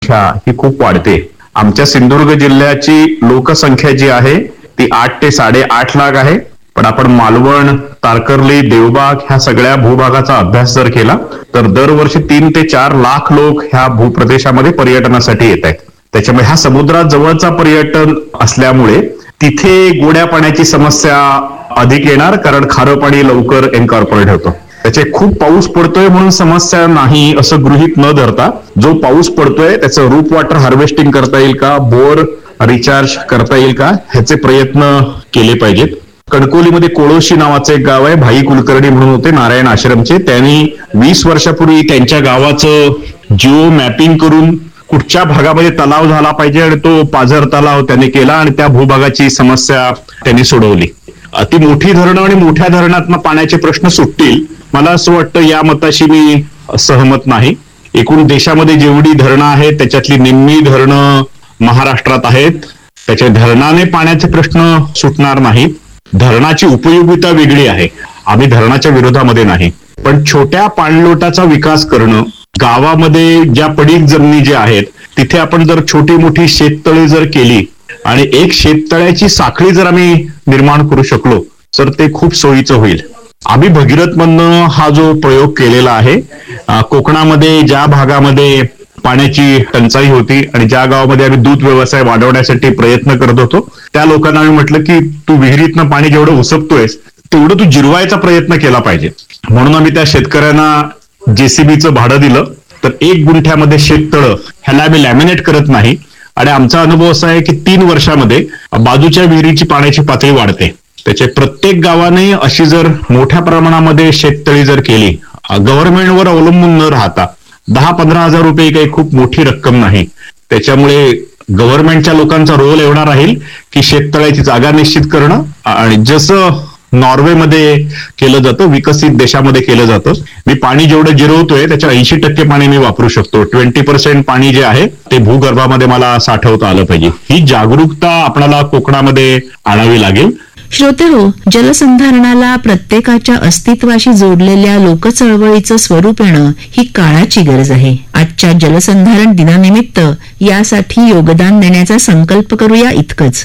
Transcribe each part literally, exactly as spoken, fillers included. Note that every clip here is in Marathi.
संख्या ही खूप वाढते. आमच्या सिंधुदुर्ग जिल्ह्याची लोकसंख्या जी आहे ती आठ ते साडेआठ लाख आहे. पण आपण मालवण, तारकर्ली, देवबाग ह्या सगळ्या भूभागाचा अभ्यास जर केला तर दरवर्षी तीन ते चार लाख लोक ह्या भूप्रदेशामध्ये पर्यटनासाठी येत आहेत. त्याच्यामुळे हा समुद्रात जवळचा पर्यटन असल्यामुळे तिथे गोड्या पाण्याची समस्या अधिक येणार, कारण खारं पाणी लवकर इनकॉर्पोरेट होतं. त्याचे खूप पाऊस पडतोय म्हणून समस्या नाही असं गृहीत न धरता, जो पाऊस पडतोय त्याचं रूप वॉटर हार्वेस्टिंग करता येईल का, बोर रिचार्ज करता येईल का, ह्याचे प्रयत्न केले पाहिजेत. कणकोलीमध्ये कोळोशी नावाचं एक गाव आहे, भाई कुलकर्णी म्हणून होते नारायण आश्रमचे. त्यांनी वीस वर्षापूर्वी त्यांच्या गावाचं जिओ मॅपिंग करून कुठच्या भागामध्ये तलाव झाला पाहिजे आणि तो पाझर तलाव त्यांनी केला आणि त्या भूभागाची समस्या त्यांनी सोडवली. अति मोठी धरणं आणि मोठ्या धरणातनं पाण्याचे प्रश्न सुटतील, मला असं वाटतं या मताशी मी सहमत नाही. एकूण देशामध्ये जेवढी धरणं आहेत त्याच्यातली निम्मी धरणं महाराष्ट्रात आहेत. त्याच्या धरणाने पाण्याचे प्रश्न सुटणार नाहीत. धरणाची उपयोगिता वेगळी आहे, आम्ही धरणाच्या विरोधामध्ये नाही. पण छोट्या पाणलोटाचा विकास करणं, गावामध्ये ज्या पडीक जमिनी ज्या आहेत तिथे आपण जर छोटी मोठी शेततळे जर केली आणि एक शेततळ्याची साखळी जर आम्ही निर्माण करू शकलो तर ते खूप सोयीचं होईल. आम्ही भगीरथ मधनं हा जो प्रयोग केलेला आहे, कोकणामध्ये ज्या भागामध्ये पाण्याची टंचाई होती आणि ज्या गावामध्ये आम्ही दूध व्यवसाय वाढवण्यासाठी प्रयत्न करत होतो त्या लोकांना आम्ही म्हटलं की तू विहिरीतनं पाणी जेवढं उसपतोयस तेवढं तू जिरवायचा प्रयत्न केला पाहिजे. म्हणून आम्ही त्या शेतकऱ्यांना जेसीबीचं भाडं दिलं. तर एक गुंठ्यामध्ये शेततळं ह्याला आम्ही लॅमिनेट करत नाही आणि आमचा अनुभव असा आहे की तीन वर्षामध्ये बाजूच्या विहिरीची पाण्याची पातळी वाढते. त्याचे प्रत्येक गावाने अशी जर मोठ्या प्रमाणामध्ये शेततळी जर केली, गव्हर्नमेंटवर अवलंबून न राहता, दहा पंधरा हजार रुपये काही खूप मोठी रक्कम नाही. त्याच्यामुळे गव्हर्नमेंटच्या लोकांचा रोल एवढा राहील की शेततळ्याची जागा निश्चित करणं आणि जसं नॉर्वेमध्ये केलं जातं, विकसित देशामध्ये केलं जातं. मी पाणी जेवढं जिरवतोय त्याच्या ऐंशी टक्के पाणी मी वापरू शकतो. ट्वेंटी पर्सेंट पाणी जे आहे ते भूगर्भामध्ये मला साठवता आलं पाहिजे. ही जागरूकता आपल्याला कोकणामध्ये आणावी लागेल. श्रोते हो, जलसंधारणाला प्रत्येकाच्या अस्तित्वाशी जोडलेल्या लोकचळवळीचं स्वरूप येणं ही काळाची गरज आहे. आजच्या जलसंधारण दिनानिमित्त यासाठी योगदान देण्याचा संकल्प करूया इतकंच.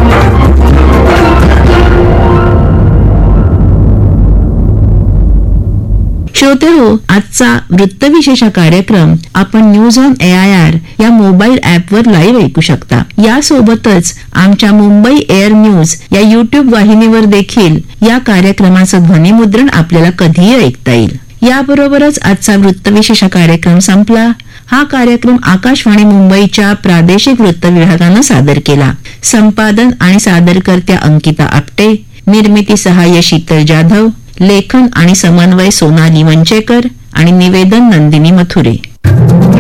श्रोते हो, आजचा वृत्तविशेष कार्यक्रम आपण news on A I R या मोबाईल ऍपवर लाईव्ह ऐकू शकता. यासोबतच आमच्या मुंबई एअर न्यूज या युट्यूब वाहिनीवर देखील या कार्यक्रमाचं ध्वनिमुद्रण आपल्याला कधीही ऐकता येईल. याबरोबरच आजचा वृत्तविशेष कार्यक्रम संपला. हा कार्यक्रम आकाशवाणी मुंबईच्या प्रादेशिक वृत्त विभागानं सादर केला. संपादन आणि सादरकर्त्या अंकिता आपटे, निर्मिती सहाय्य शीतल जाधव, लेखन आणि समन्वय सोनाली मंचेकर आणि निवेदन नंदिनी मथुरे.